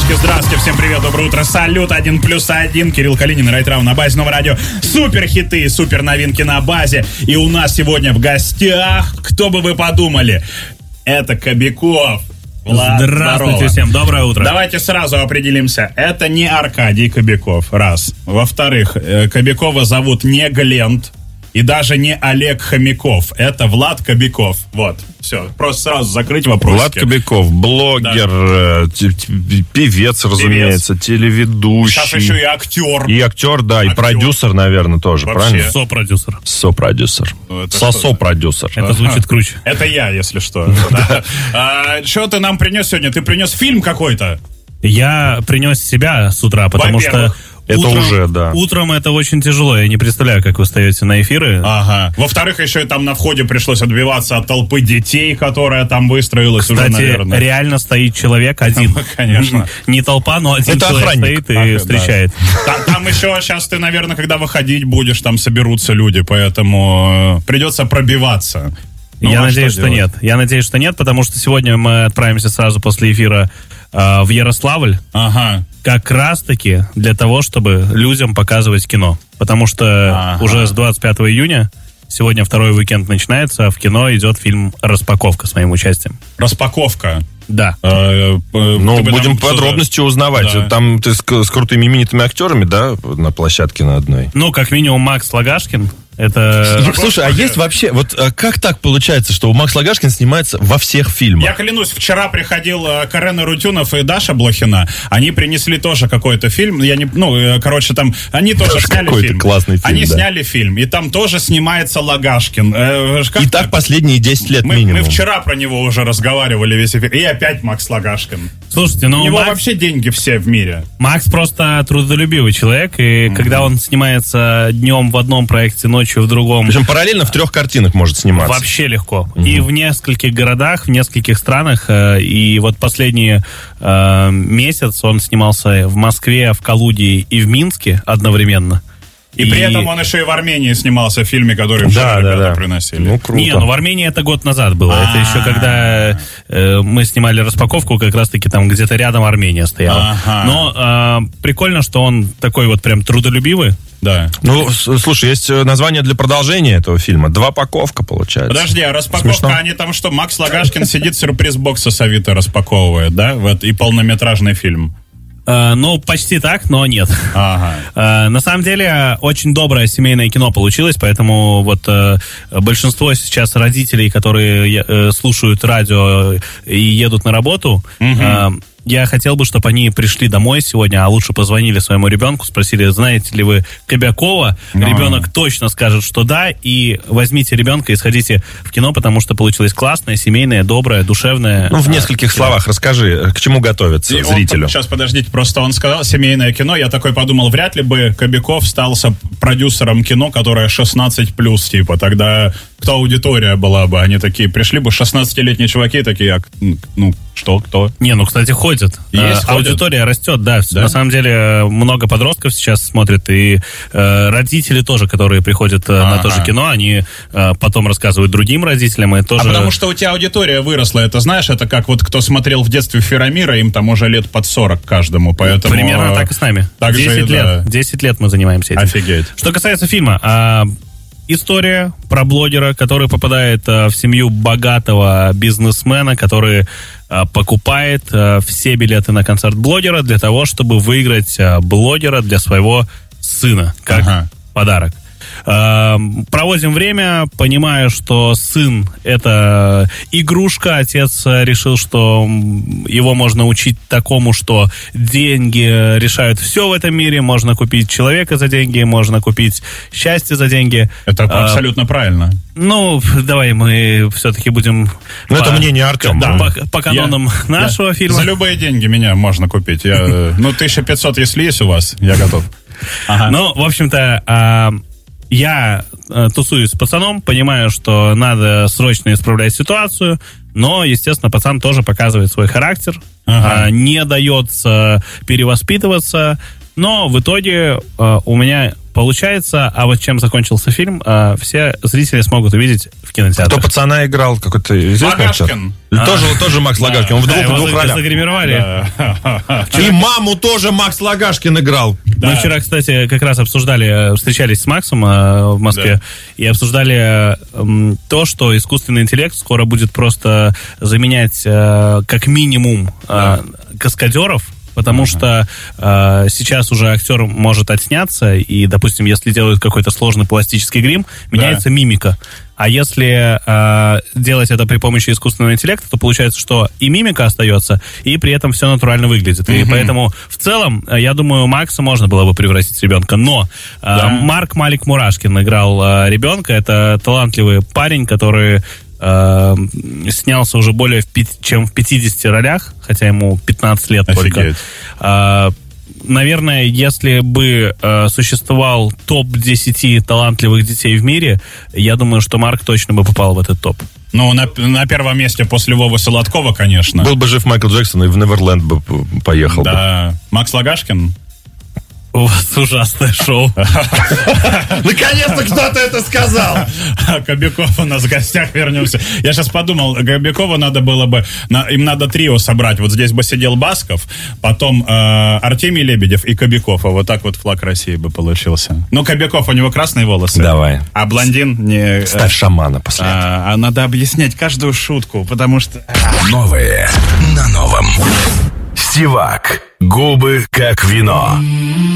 Здравствуйте, всем привет, доброе утро, салют, 1+1, Кирилл Калинин, Райтрау на базе Нового радио, супер хиты, супер новинки на базе, и у нас сегодня в гостях, кто бы вы подумали, это Кобяков. Влад, здравствуйте, здорово. Всем доброе утро. Давайте сразу определимся, это не Аркадий Кобяков, раз. Во-вторых, Кобякова зовут не Глент и даже не Олег Хомяков, это Влад Кобяков, вот. Все, просто сразу закрыть вопросики. Влад Кобяков, блогер, да. Певец, разумеется, телеведущий. Сейчас еще и актер. И актер, да, актер. И продюсер, наверное, тоже, вообще. Правильно? Сопродюсер. Сопродюсер. Сосопродюсер. Это звучит круче. Это я, если что. Что ты нам принес сегодня? Ты принес фильм какой-то? Я принес себя с утра, потому что... Утром это очень тяжело. Я не представляю, как вы встаете на эфиры. Ага. Во-вторых, еще и там на входе пришлось отбиваться от толпы детей, которая там выстроилась. Кстати, уже, наверное. Реально стоит человек один. Конечно. Не толпа, но один это человек охранник. Стоит и встречает. Да. Там еще сейчас ты, наверное, когда выходить будешь, там соберутся люди, поэтому придется пробиваться. Я надеюсь, что нет. Я надеюсь, что нет, потому что сегодня мы отправимся сразу после эфира в Ярославль. Ага. Как раз-таки для того, чтобы людям показывать кино. Потому что уже с 25 июня, сегодня второй уикенд начинается, в кино идет фильм «Распаковка» с моим участием. «Распаковка»? Да. Будем подробности узнавать. Да. Там ты с крутыми именитыми актерами, да, на площадке на одной? Ну, как минимум, Макс Лагашкин. Это... Слушай, а есть вообще, вот как так получается, что Макс Лагашкин снимается во всех фильмах? Я клянусь, вчера приходил Карен Арутюнов и Даша Блохина, они принесли тоже какой-то фильм, там, они тоже сняли какой-то фильм. Классный фильм, они сняли фильм, и там тоже снимается Лагашкин. И так последние 10 лет минимум. Мы вчера про него уже разговаривали весь эфир, и опять Макс Лагашкин. Слушайте, у него вообще деньги все в мире. Макс просто трудолюбивый человек, и когда он снимается днем в одном проекте, ночью в другом. Причем параллельно в 3 картинах может сниматься. Вообще легко. И в нескольких городах, в нескольких странах. И вот последний месяц он снимался в Москве, в Калуге и в Минске одновременно. И при этом он еще и в Армении снимался в фильме, который вчера ребята приносили. Ну, круто. Не, в Армении это год назад было. Это еще когда мы снимали «Распаковку», как раз-таки там где-то рядом Армения стояла. Но прикольно, что он такой вот прям трудолюбивый. Да. Ну, слушай, есть название для продолжения этого фильма. «Двапаковка», получается. Подожди, а «Распаковка», смешно? Они там что, Макс Лагашкин сидит, сюрприз-боксы с Авито распаковывает, да? Вот, и полнометражный фильм. Ну, почти так, но нет. На самом деле, очень доброе семейное кино получилось, поэтому вот большинство сейчас родителей, которые слушают радио и едут на работу, я хотел бы, чтобы они пришли домой сегодня, а лучше позвонили своему ребенку, спросили, знаете ли вы Кобякова? Ребенок точно скажет, что да, и возьмите ребенка и сходите в кино, потому что получилось классное, семейное, доброе, душевное. Ну, в нескольких словах расскажи, к чему готовиться зрителю. Сейчас, подождите, просто он сказал семейное кино, я такой подумал, вряд ли бы Кобяков стал продюсером кино, которое 16+, типа, тогда кто аудитория была бы? Они такие, пришли бы 16-летние чуваки, такие, кто? Не, кстати, ходят. Аудитория растет, да. На самом деле много подростков сейчас смотрят, и родители тоже, которые приходят на то же кино, они потом рассказывают другим родителям, и тоже... потому что у тебя аудитория выросла, это знаешь, это как вот кто смотрел в детстве Феромира, им там уже лет под 40 каждому, поэтому... Примерно так и с нами. 10 лет мы занимаемся этим. Офигеть. Что касается фильма... История про блогера, который попадает в семью богатого бизнесмена, который покупает все билеты на концерт блогера для того, чтобы выиграть блогера для своего сына, как подарок. Проводим время, понимая, что сын — это игрушка. Отец решил, что его можно учить такому, что деньги решают все в этом мире. Можно купить человека за деньги, можно купить счастье за деньги. Это абсолютно правильно. Ну, давай мы все-таки будем... это мнение Артема. Да, по канонам нашего фильма. За любые деньги меня можно купить. 1500, если есть у вас, я готов. Ну, в общем-то... Я тусуюсь с пацаном, понимаю, что надо срочно исправлять ситуацию, но, естественно, пацан тоже показывает свой характер, не дается перевоспитываться, но в итоге у меня получается, а вот чем закончился фильм, все зрители смогут увидеть в кинотеатре. Кто пацана играл? Какой-то известный Лагашкин. Тоже Макс Лагашкин. Он в двух ролях. Загримировали. И маму тоже Макс Лагашкин играл. Мы вчера, кстати, как раз встречались с Максом в Москве, и обсуждали то, что искусственный интеллект скоро будет просто заменять как минимум каскадеров, потому что сейчас уже актер может отсняться, и, допустим, если делают какой-то сложный пластический грим, меняется мимика. А если делать это при помощи искусственного интеллекта, то получается, что и мимика остается, и при этом все натурально выглядит. И поэтому в целом, я думаю, Макса можно было бы превратить в ребенка. Но Марк Малик Мурашкин играл ребенка. Это талантливый парень, который снялся уже более чем в 50 ролях, хотя ему 15 лет только. Наверное, если бы существовал топ-10 талантливых детей в мире, я думаю, что Марк точно бы попал в этот топ. Ну, на первом месте после Вовы Солодкова, конечно. Был бы жив Майкл Джексон, и в Неверленд бы поехал. Да. Макс Лагашкин? У вас ужасное шоу. Наконец-то кто-то это сказал. Кобяков у нас в гостях, вернемся. Я сейчас подумал, Кобякова надо было бы... Им надо трио собрать. Вот здесь бы сидел Басков, потом Артемий Лебедев и Кобяков. А вот так вот флаг России бы получился. Ну, Кобяков, у него красные волосы. Давай. А блондин не... Ставь шамана после этого. Надо объяснять каждую шутку, потому что... Новые на новом. Сивак. Губы как вино.